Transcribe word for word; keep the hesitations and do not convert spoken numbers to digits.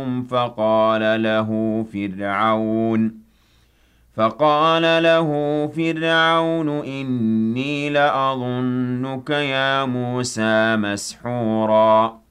فقال له فرعون فقال له فرعون إني لأظنك يا موسى مسحورا